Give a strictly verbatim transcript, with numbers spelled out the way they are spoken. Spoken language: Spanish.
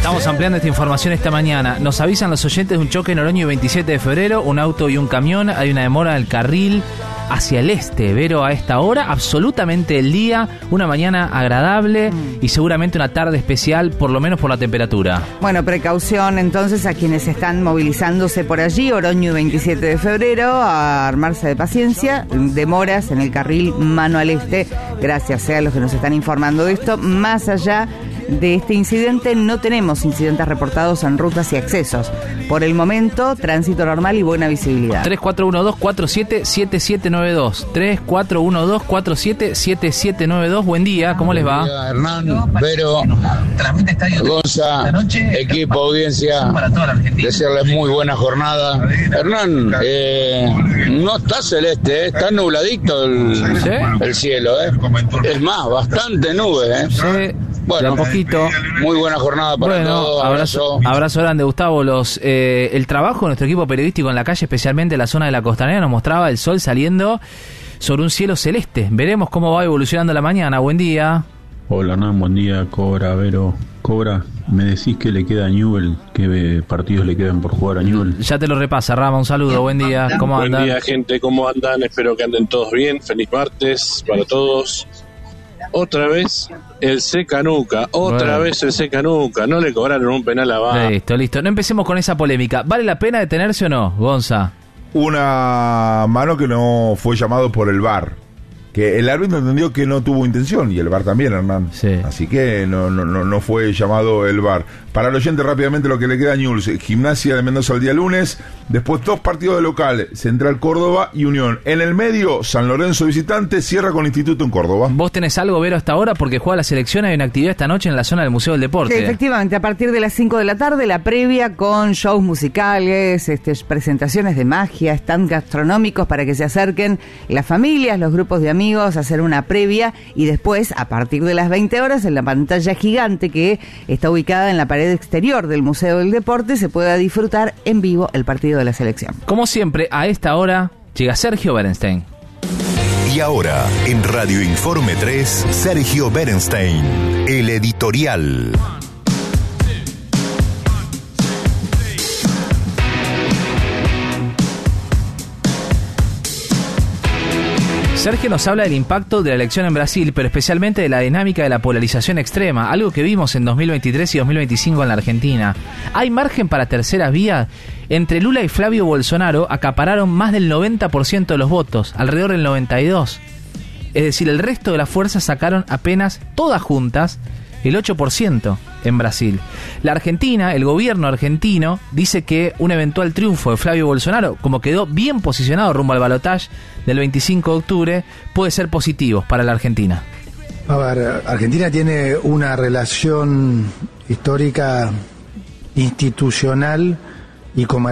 Estamos ampliando esta información esta mañana. Nos avisan los oyentes de un choque en Oroño veintisiete de febrero, un auto y un camión. Hay una demora del carril hacia el este, Vero, a esta hora, absolutamente el día, una mañana agradable mm. y seguramente una tarde especial, por lo menos por la temperatura. Bueno, precaución entonces a quienes están movilizándose por allí, Oroño veintisiete de febrero, a armarse de paciencia, demoras en el carril mano al este, gracias a los que nos están informando de esto. Más allá de este incidente, no tenemos incidentes reportados en rutas y accesos. Por el momento, tránsito normal y buena visibilidad. tres cuatro uno dos cuatro siete siete siete nueve dos. tres cuatro uno dos cuatro siete siete siete nueve dos. Buen día, ¿cómo les va? Día, Hernán, Vero, Gonza, equipo, audiencia, desearles muy buena jornada. Hernán, eh, no está celeste, eh, está nubladito el, ¿sí? el cielo. Eh. Es más, bastante nube. Eh. Sí. Bueno, de a poquito. Muy buena jornada para bueno, todos. Abrazo, abrazo grande, Gustavo. Los, eh, el trabajo de nuestro equipo periodístico en la calle, especialmente en la zona de la Costanera, nos mostraba el sol saliendo sobre un cielo celeste. Veremos cómo va evolucionando la mañana. Buen día. Hola, Hernán, buen día. Cobra, Vero. Cobra, ¿me decís que le queda a Newell? ¿Qué partidos le quedan por jugar a Newell? Ya te lo repasa, Rama. Un saludo. Buen día. ¿Cómo andan? Buen día, gente. ¿Cómo andan? Espero que anden todos bien. Feliz martes para todos. Otra vez el Secanuca, otra bueno. vez el Secanuca, no le cobraron un penal a Vara. Listo, listo, no empecemos con esa polémica. ¿Vale la pena detenerse o no, Gonza? Una mano que no fue llamado por el V A R, que el árbitro entendió que no tuvo intención, y el V A R también, Hernán. Sí. Así que no, no, no, no fue llamado el V A R. Para el oyente, rápidamente lo que le queda a Newell's: Gimnasia de Mendoza el día lunes, después dos partidos de local, Central Córdoba y Unión. En el medio, San Lorenzo visitante, cierra con Instituto en Córdoba. ¿Vos tenés algo, Vero, hasta ahora? Porque juega la selección, hay una actividad esta noche en la zona del Museo del Deporte. Sí, efectivamente, a partir de las cinco de la tarde, la previa con shows musicales, este, presentaciones de magia, stand gastronómicos para que se acerquen las familias, los grupos de amigos, a hacer una previa, y después, a partir de las veinte horas, en la pantalla gigante que está ubicada en la pared exterior del Museo del Deporte, se pueda disfrutar en vivo el partido de la selección. Como siempre, a esta hora llega Sergio Berenstein. Y ahora, en Radio Informe tres, Sergio Berenstein, el editorial. Sergio nos habla del impacto de la elección en Brasil, pero especialmente de la dinámica de la polarización extrema, algo que vimos en dos mil veintitrés y dos mil veinticinco en la Argentina. ¿Hay margen para terceras vías? Entre Lula y Flavio Bolsonaro acapararon más del noventa por ciento de los votos, alrededor del noventa y dos por ciento. Es decir, el resto de las fuerzas sacaron apenas, todas juntas, el ocho por ciento en Brasil. La Argentina, el gobierno argentino, dice que un eventual triunfo de Flavio Bolsonaro, como quedó bien posicionado rumbo al balotaje del veinticinco de octubre, puede ser positivo para la Argentina. A ver, Argentina tiene una relación histórica, institucional y comercial